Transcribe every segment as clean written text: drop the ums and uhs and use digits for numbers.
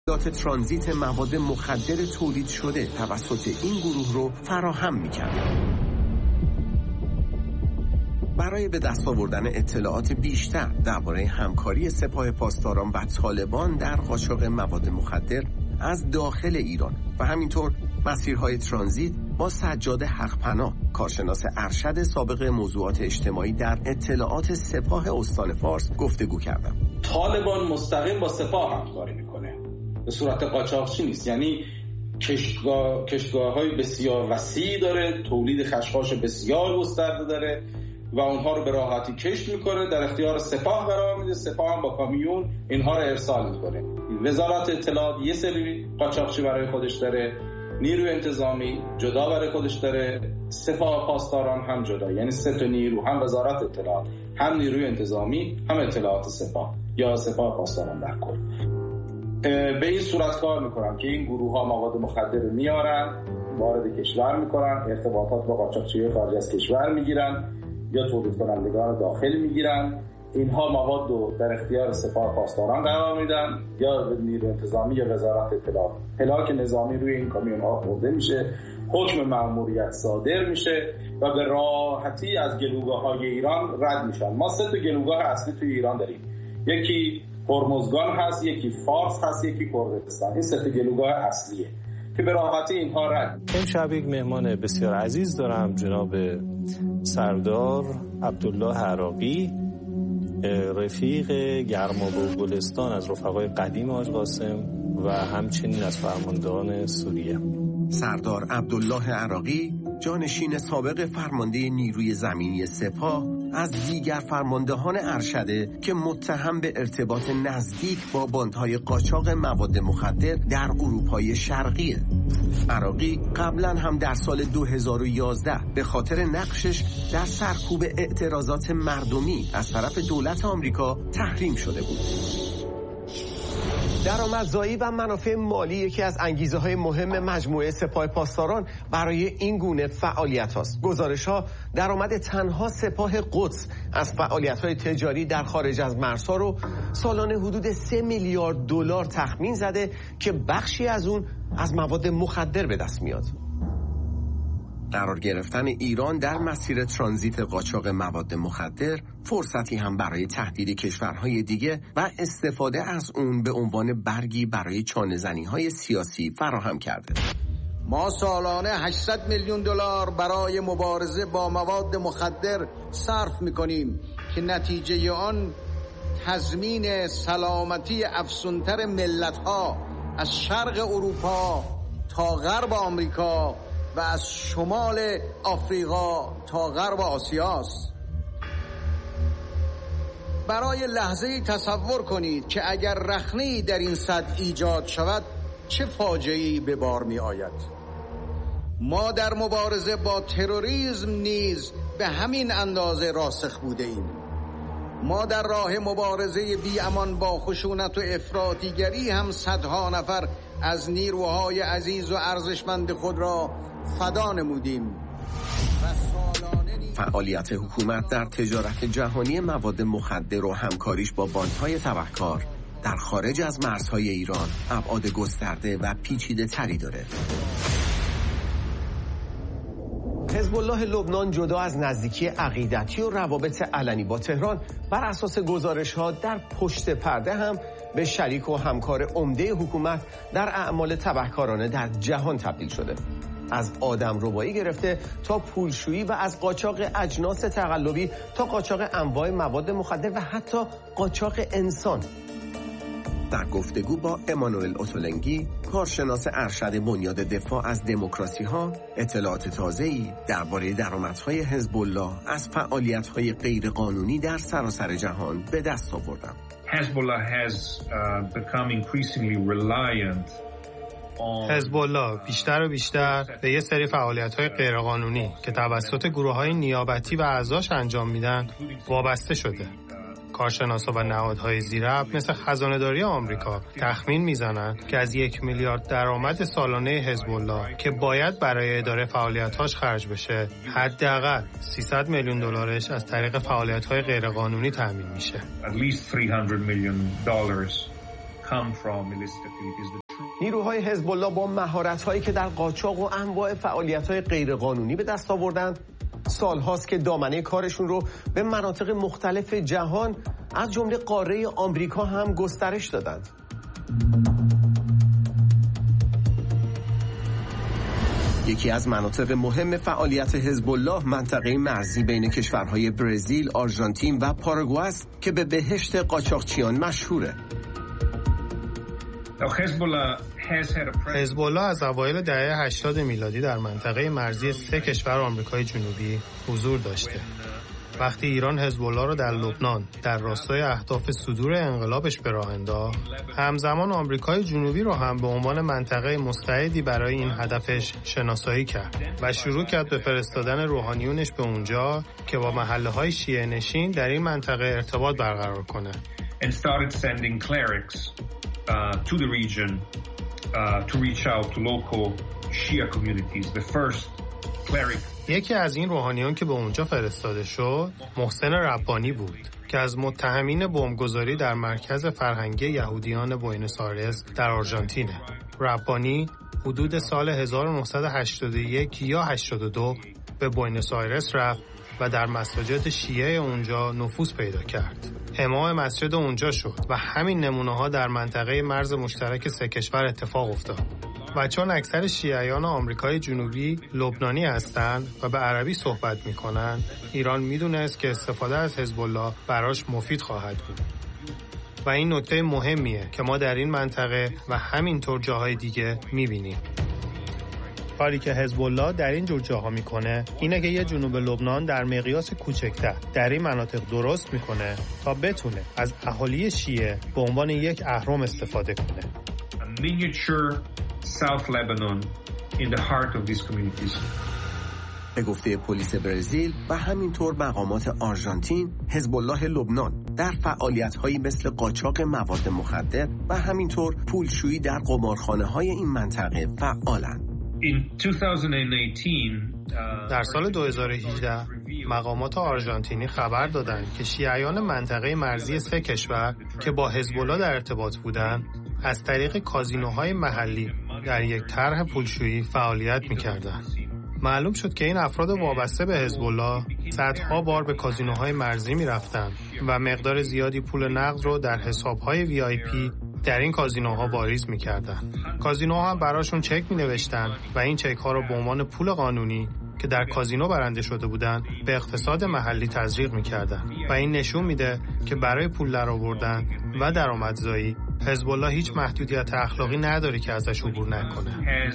ترانزیت مواد مخدر تولید شده توسط این گروه رو فراهم می‌کرد. برای به دست آوردن اطلاعات بیشتر درباره همکاری سپاه پاسداران و طالبان در قاچاق مواد مخدر از داخل ایران و همینطور مسیرهای ترانزیت با سجاد حق‌پناه، کارشناس ارشد سابق موضوعات اجتماعی در اطلاعات سپاه استان فارس گفتگو کردم. طالبان مستقیم با سپاه همکاری میکنه، به صورت قاچاقچی نیست. یعنی کشتگاه‌های بسیار وسیع داره، تولید خشخاش بسیار گسترده داره و اونها رو به راحتی کشت میکنه، در اختیار سپاه قرار میده، سپاه هم با کامیون اینها رو ارسال میکنه. وزارت اطلاعات یه سری قاچاقچی برای خودش داره، نیروی انتظامی جدا برای خودش داره، سپاه پاسداران هم جدا. یعنی سه تا نیرو، هم وزارت اطلاعات، هم نیروی انتظامی، هم اطلاعات سپاه یا سپاه پاسداران در کل به این صورت کار میکنن که این گروه ها مواد مخدر میارن، وارد کشور میکنن، ارتباطات با قاچاقچی‌های خارج از کشور میگیرن یا تولید کنندگان داخل میگیرن. اینها مواد رو در اختیار سپاه پاسداران قرار میدن یا به نیروی انتظامی یا وزارت اطلاعات. هلاک نظامی روی این کامیون ها خورده میشه، حکم مأموریت صادر میشه و به راحتی از گلوگاه های ایران رد میشن. ما 3 تا گلوگاه اصلی توی ایران داریم، یکی هرمزگان هست، یکی فارس هست، یکی کردستان. این 3 تا گلوگاه اصلیه که به راحتی اینها رد. امشب یک مهمان بسیار عزیز دارم، جناب سردار عبدالله عراقی، رفیق گرمابه و گلستان از رفقای قدیم حاج قاسم و همچنین از فرماندهان سوریه. سردار عبدالله عراقی، جانشین سابق فرمانده نیروی زمینی سپاه، از دیگر فرماندهان ارشده که متهم به ارتباط نزدیک با باندهای قاچاق مواد مخدر در اروپای شرقیه. عراقی قبلا هم در سال 2011 به خاطر نقشش در سرکوب اعتراضات مردمی از طرف دولت آمریکا تحریم شده بود. درآمدزایی و منافع مالی یکی از انگیزه‌های مهم مجموعه سپاه پاسداران برای این گونه فعالیت‌هاست. گزارش‌ها درآمد تنها سپاه قدس از فعالیت‌های تجاری در خارج از مرزها رو سالانه حدود 3 میلیارد دلار تخمین زده که بخشی از اون از مواد مخدر به دست میاد. قرار گرفتن ایران در مسیر ترانزیت قاچاق مواد مخدر فرصتی هم برای تهدید کشورهای دیگه و استفاده از اون به عنوان برگی برای چانه‌زنی‌های سیاسی فراهم کرده. ما سالانه 800 میلیون دلار برای مبارزه با مواد مخدر صرف می‌کنیم که نتیجه آن تضمین سلامتی افزونتر ملت‌ها از شرق اروپا تا غرب آمریکا و از شمال آفریقا تا غرب آسیا است. برای لحظه‌ای تصور کنید که اگر رخنه‌ای در این سد ایجاد شود چه فاجعه‌ای به بار می آید. ما در مبارزه با تروریسم نیز به همین اندازه راسخ بوده ایم. ما در راه مبارزه بی امان با خشونت و افراطیگری هم صدها نفر از نیروهای عزیز و ارزشمند خود را فدا نمودیم. فعالیت حکومت در تجارت جهانی مواد مخدر و همکاریش با باندهای تبهکار در خارج از مرزهای ایران ابعاد گسترده و پیچیده تری داره. حزب الله لبنان جدا از نزدیکی عقیدتی و روابط علنی با تهران بر اساس گزارش‌ها در پشت پرده هم به شریک و همکار عمده حکومت در اعمال تبهکارانه در جهان تبدیل شده. از آدمربایی گرفته تا پولشویی و از قاچاق اجناس تقلبی تا قاچاق انواع مواد مخدر و حتی قاچاق انسان. در گفتگو با امانوئل اوتولنگی، کارشناس ارشد بنیاد دفاع از دموکراسی ها، اطلاعات تازه‌ای درباره درآمدهای حزب الله از فعالیت‌های غیرقانونی در سراسر جهان به دست آوردم. Hezbollah has become increasingly reliant. حزب الله بیشتر و بیشتر به یه سری فعالیت‌های غیرقانونی که توسط گروه‌های نیابتی و اعضاش انجام میدن وابسته شده. کارشناسا و نهادهای زیربط مثل خزانه‌داری آمریکا تخمین میزنن که از 1 میلیارد درآمد سالانه حزب الله که باید برای اداره فعالیت‌هاش خرج بشه، حداقل 300 میلیون دلارش از طریق فعالیت‌های غیرقانونی تامین میشه. At least $300 million come from illicit activities. نیروهای حزب الله با مهارت‌هایی که در قاچاق و انواع فعالیت‌های غیرقانونی به دست آوردند، سال‌هاست که دامنه کارشون رو به مناطق مختلف جهان از جمله قاره آمریکا هم گسترش دادند. یکی از مناطق مهم فعالیت حزب الله منطقه مرزی بین کشورهای برزیل، آرژانتین و پاراگوئه است که به بهشت قاچاقچیان مشهوره. حزب الله از اوایل دهه 80 میلادی در منطقه مرزی 3 کشور آمریکای جنوبی حضور داشته. وقتی ایران حزب الله را در لبنان در راستای اهداف صدور انقلابش به راه انداخت، همزمان آمریکای جنوبی را هم به عنوان منطقه مستعدی برای این هدفش شناسایی کرد و شروع کرد به فرستادن روحانیونش به اونجا که با محله‌های شیعه نشین در این منطقه ارتباط برقرار کنه. And started sending clerics to the region to reach out to local Shia communities. The first cleric. یکی از این روحانیون که به اونجا فرستاده شد محسن ربانی بود که از متهمین بمبگذاری در مرکز فرهنگی یهودیان بوئنوس آیرس در آرژانتینه. ربانی حدود سال 1981 یا 82 به بوئنوس آیرس رفت و در مساجد شیعه اونجا نفوذ پیدا کرد. امام مسجد اونجا شد و همین نمونه‌ها در منطقه مرز مشترک 3 کشور اتفاق افتاد. و چون اکثر شیعیان آمریکای جنوبی لبنانی هستند و به عربی صحبت می‌کنند، ایران می‌دونست که استفاده از حزب الله براش مفید خواهد بود. و این نکته مهمیه که ما در این منطقه و همینطور جاهای دیگه می‌بینیم. کاری که حزب الله در این جور جاها میکنه اینه که یه جنوب لبنان در مقیاس کوچکتر در این مناطق درست میکنه تا بتونه از اهالی شیعه به عنوان یک اهرم استفاده کنه. Miniature South Lebanon in the heart of these communities. به گفته پلیس برزیل و همینطور مقامات آرژانتین، حزب الله لبنان در فعالیت‌هایی مثل قاچاق مواد مخدر و همینطور پولشویی در قمارخانه‌های این منطقه فعالند. در سال 2018 مقامات آرژانتینی خبر دادند که شیعیان منطقه مرزی 3 کشور که با حزب الله در ارتباط بودند از طریق کازینوهای محلی در یک طرح پولشویی فعالیت می‌کردند. معلوم شد که این افراد وابسته به حزب الله صدها بار به کازینوهای مرزی می‌رفتند و مقدار زیادی پول نقد رو در حساب‌های VIP در این کازینوها واریز می‌کردند. کازینوها هم براشون چک می‌نوشتند و این چک‌ها رو به عنوان پول قانونی که در کازینو برنده شده بودند به اقتصاد محلی تزریق می‌کردند و این نشون میده که برای پول درآوردن و درآمدزایی حزب الله هیچ محدودیت اخلاقی نداره که ازش عبور نکنه.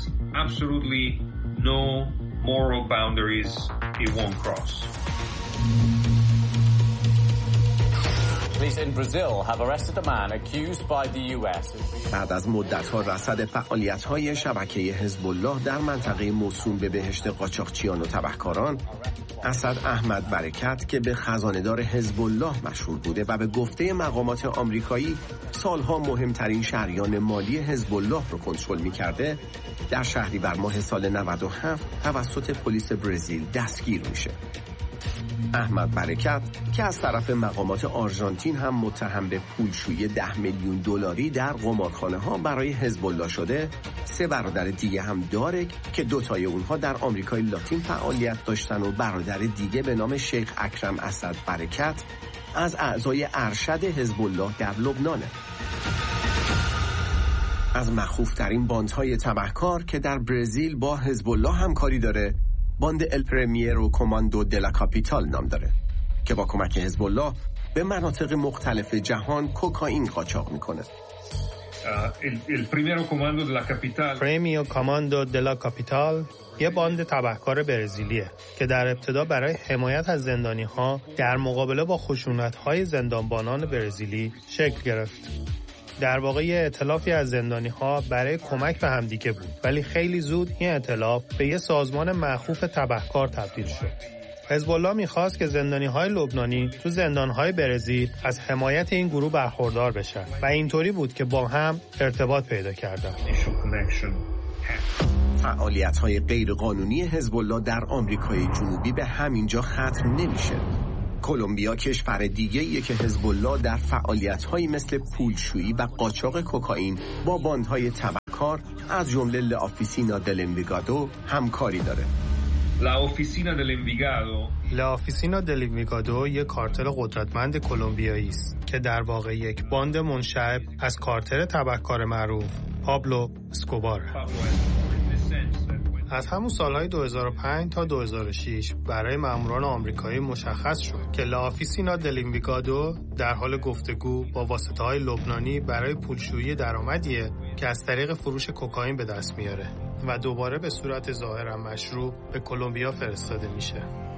No moral boundaries it won't cross. Police in Brazil have arrested a man accused by the US. بعد از مدت‌ها رصد فعالیت‌های شبکه حزب الله در منطقه موسوم به بهشت قاچاقچیان و تبهکاران، اسد احمد برکت که به خزانه‌دار حزب الله مشهور بوده و به گفته مقامات آمریکایی سالها مهمترین شریان مالی حزب الله رو کنترل می‌کرده، در شهریور ماه سال 97 توسط پلیس برزیل دستگیر میشه. احمد برکت که از طرف مقامات آرژانتین هم متهم به پولشویی 10 میلیون دلاری در قمارخانه‌ها برای حزب الله شده، 3 برادر دیگه هم داره که 2 تای اونها در آمریکای لاتین فعالیت داشتن و برادر دیگه به نام شیخ اکرم اسد برکت از اعضای ارشد حزب الله در لبنانه. از مخوفترین باندهای تبهکار که در برزیل با حزب الله همکاری داره، باند ال پرمیرو کماندو دلا کاپیتال نام داره که با کمک حزب الله به مناطق مختلف جهان کوکائین قاچاق میکنه. پرمیرو کماندو دلا کاپیتال یه باند تبهکار برزیلیه که در ابتدا برای حمایت از زندانی‌ها در مقابله با خشونت‌های زندانبانان برزیلی شکل گرفت. در واقع یه ائتلافی از زندانی‌ها برای کمک به همدیگه بود، ولی خیلی زود این ائتلاف به یه سازمان مخوف تبهکار تبدیل شد. حزب الله می‌خواست که زندانی‌های لبنانی تو زندان‌های برزیل از حمایت این گروه برخوردار بشن و اینطوری بود که با هم ارتباط پیدا کردند. فعالیت‌های غیرقانونی حزب الله در آمریکای جنوبی به همینجا ختم نمیشه. کلمبیا کشور دیگه‌ایه که حزب الله در فعالیت‌هایی مثل پولشویی و قاچاق کوکائین با باندهای تبهکار از جمله لا اوفیسینا دل انویگادو همکاری داره. لا اوفیسینا دل انویگادو یک کارتل قدرتمند کلمبیایی است که در واقع یک باند منشعب از کارتل تبهکار معروف پابلو اسکوبار. از همون سالهای 2005 تا 2006 برای ماموران آمریکایی مشخص شد که لا اوفیسینا دل انویگادو در حال گفتگو با واسطه‌های لبنانی برای پولشویی درآمدیه که از طریق فروش کوکائین به دست میاره و دوباره به صورت ظاهراً مشروع به کلمبیا فرستاده میشه.